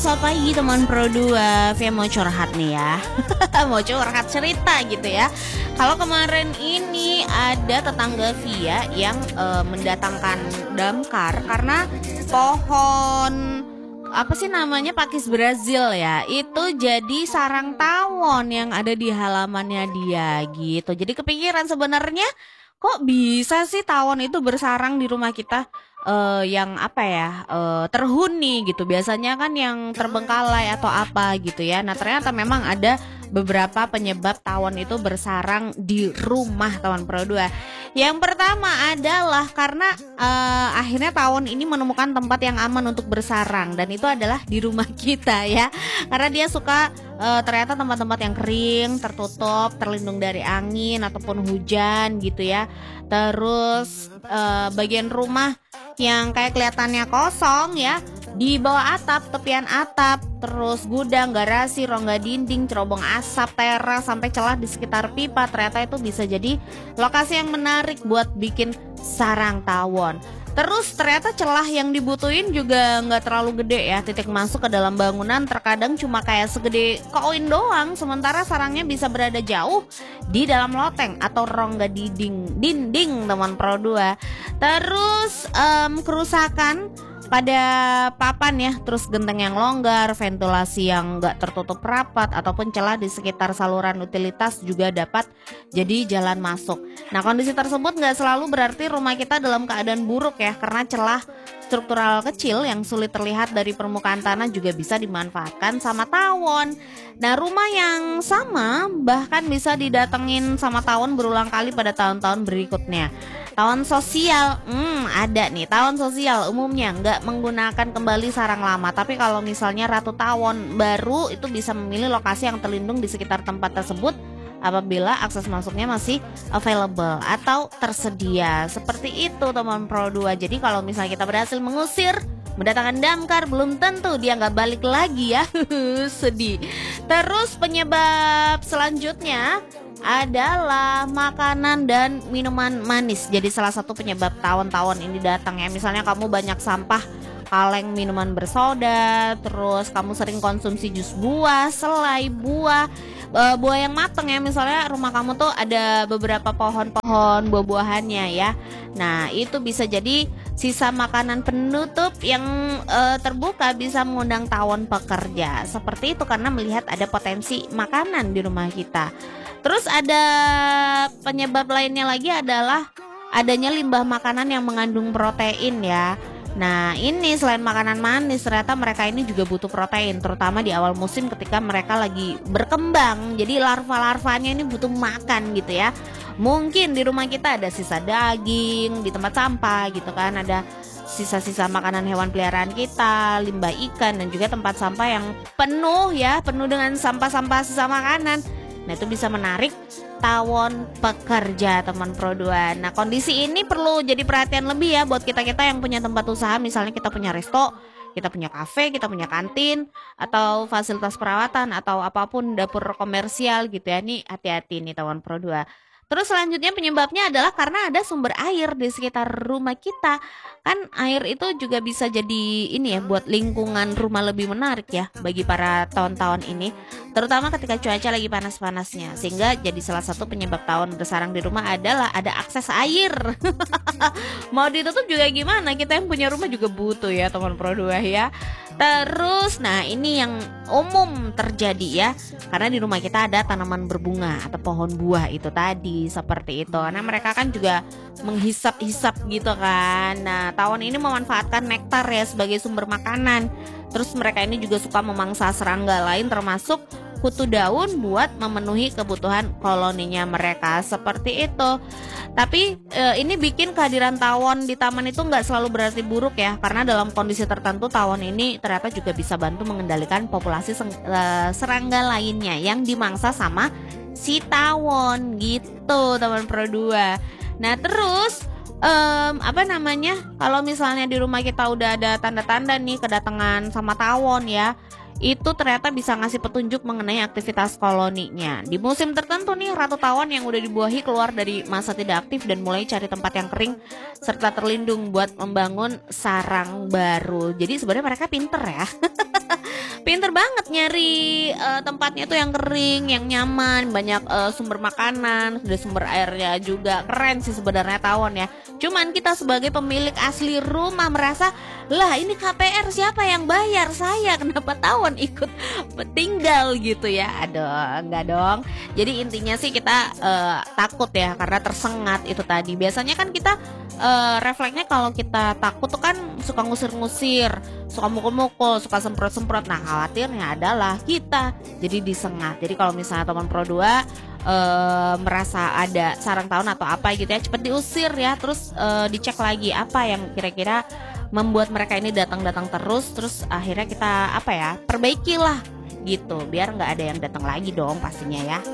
Selamat pagi teman Pro 2. Via mau curhat nih ya. Mau curhat cerita gitu ya. Kalau kemarin ini ada tetangga Via yang mendatangkan damkar karena pohon apa sih namanya pakis Brazil ya, itu jadi sarang tawon yang ada di halamannya dia gitu. Jadi kepikiran sebenarnya kok bisa sih tawon itu bersarang di rumah kita, yang apa ya, terhuni gitu. Biasanya kan yang terbengkalai atau apa gitu ya. Nah ternyata memang ada beberapa penyebab tawon itu bersarang di rumah teman Pro 2. Yang pertama adalah karena akhirnya tawon ini menemukan tempat yang aman untuk bersarang, dan itu adalah di rumah kita ya. Karena dia suka ternyata tempat-tempat yang kering, tertutup, terlindung dari angin ataupun hujan gitu ya. Terus bagian rumah yang kayak kelihatannya kosong ya, di bawah atap, tepian atap, terus gudang, garasi, rongga dinding, cerobong asap, teras, sampai celah di sekitar pipa, ternyata itu bisa jadi lokasi yang menarik buat bikin sarang tawon. Terus ternyata celah yang dibutuhin juga nggak terlalu gede ya. Titik masuk ke dalam bangunan terkadang cuma kayak segede koin doang, sementara sarangnya bisa berada jauh di dalam loteng atau rongga dinding teman Pro 2. Terus kerusakan pada papan ya, terus genteng yang longgar, ventilasi yang nggak tertutup rapat, ataupun celah di sekitar saluran utilitas juga dapat jadi jalan masuk. Nah kondisi tersebut nggak selalu berarti rumah kita dalam keadaan buruk ya, karena celah struktural kecil yang sulit terlihat dari permukaan tanah juga bisa dimanfaatkan sama tawon. Nah rumah yang sama bahkan bisa didatengin sama tawon berulang kali pada tahun-tahun berikutnya. Tawon sosial, ada nih. Tawon sosial umumnya nggak menggunakan kembali sarang lama, tapi kalau misalnya ratu tawon baru itu bisa memilih lokasi yang terlindung di sekitar tempat tersebut apabila akses masuknya masih available atau tersedia. Seperti itu teman Pro 2. Jadi kalau misalnya kita berhasil mendatangkan damkar, belum tentu dia nggak balik lagi ya. Sedih. Terus penyebab selanjutnya adalah makanan dan minuman manis. Jadi salah satu penyebab tawon-tawon ini datang ya. Misalnya kamu banyak sampah kaleng minuman bersoda, terus kamu sering konsumsi jus buah, selai buah, buah yang mateng ya. Misalnya rumah kamu tuh ada beberapa pohon-pohon buah-buahannya ya. Nah itu bisa jadi sisa makanan penutup yang terbuka bisa mengundang tawon pekerja. Seperti itu karena melihat ada potensi makanan di rumah kita. Terus ada penyebab lainnya lagi adalah adanya limbah makanan yang mengandung protein ya. Nah ini selain makanan manis, ternyata mereka ini juga butuh protein, terutama di awal musim ketika mereka lagi berkembang. Jadi larva-larvanya ini butuh makan gitu ya. Mungkin di rumah kita ada sisa daging di tempat sampah gitu kan, ada sisa-sisa makanan hewan peliharaan kita, limbah ikan, dan juga tempat sampah yang penuh ya, penuh dengan sampah-sampah sisa makanan. Nah itu bisa menarik tawon pekerja teman Pro 2. Nah kondisi ini perlu jadi perhatian lebih ya buat kita-kita yang punya tempat usaha. Misalnya kita punya resto, kita punya kafe, kita punya kantin, atau fasilitas perawatan, atau apapun dapur komersial gitu ya. Nih hati-hati nih tawon Pro 2. Terus selanjutnya penyebabnya adalah karena ada sumber air di sekitar rumah kita. Kan air itu juga bisa jadi ini ya, buat lingkungan rumah lebih menarik ya bagi para tawon-tawon ini, terutama ketika cuaca lagi panas-panasnya. Sehingga jadi salah satu penyebab tawon bersarang di rumah adalah ada akses air. Mau ditutup juga gimana, kita yang punya rumah juga butuh ya teman Pro 2 ya. Terus nah ini yang umum terjadi ya, karena di rumah kita ada tanaman berbunga atau pohon buah itu tadi, seperti itu. Karena mereka kan juga menghisap-hisap gitu kan. Nah tawon ini memanfaatkan nektar ya sebagai sumber makanan. Terus mereka ini juga suka memangsa serangga lain termasuk kutu daun buat memenuhi kebutuhan koloninya mereka, seperti itu. Tapi ini bikin kehadiran tawon di taman itu nggak selalu berarti buruk ya, karena dalam kondisi tertentu tawon ini ternyata juga bisa bantu mengendalikan populasi serangga lainnya yang dimangsa sama si tawon gitu teman Pro 2. Nah terus apa namanya, kalau misalnya di rumah kita udah ada tanda-tanda nih kedatangan sama tawon ya, itu ternyata bisa ngasih petunjuk mengenai aktivitas koloninya. Di musim tertentu nih, ratu tawon yang udah dibuahi keluar dari masa tidak aktif dan mulai cari tempat yang kering serta terlindung buat membangun sarang baru. Jadi sebenarnya mereka pinter ya. Pinter banget nyari tempatnya tuh yang kering, yang nyaman, banyak sumber makanan, ada sumber airnya juga. Keren sih sebenarnya tawon ya. Cuman kita sebagai pemilik asli rumah merasa, lah ini KPR siapa yang bayar? Saya, kenapa tawon ikut tinggal gitu ya? Aduh, enggak dong. Jadi intinya sih kita takut ya karena tersengat itu tadi. Biasanya kan kita refleksnya kalau kita takut tuh kan suka ngusir-ngusir, suka mukul-mukul, suka semprot-semprot. Nah khawatirnya adalah kita jadi disengat. Jadi kalau misalnya teman Pro 2 merasa ada sarang tawon atau apa gitu ya, cepet diusir ya. Terus dicek lagi apa yang kira-kira membuat mereka ini datang-datang terus akhirnya kita apa ya, perbaikilah gitu biar nggak ada yang datang lagi dong pastinya ya.